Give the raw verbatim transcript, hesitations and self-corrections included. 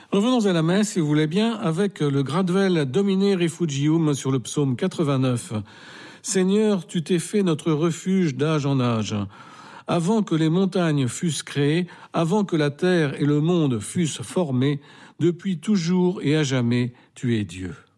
Revenons à la messe, si vous voulez bien, avec le Gradvel Domine Refugium sur le psaume quatre-vingt-neuf. Seigneur, tu t'es fait notre refuge d'âge en âge. Avant que les montagnes fussent créées, avant que la terre et le monde fussent formés, depuis toujours et à jamais, tu es Dieu.